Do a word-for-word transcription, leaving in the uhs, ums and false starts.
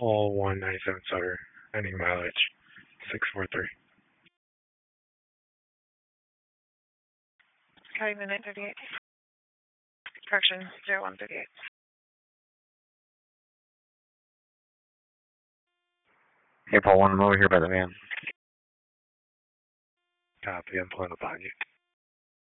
Paul one ninety-seven Sutter, ending mileage six four three. Cutting the nine thirty-eight. Correction, zero one thirty-eight. Hey, Paul one, I'm over here by the van. Copy, I'm pulling up on you.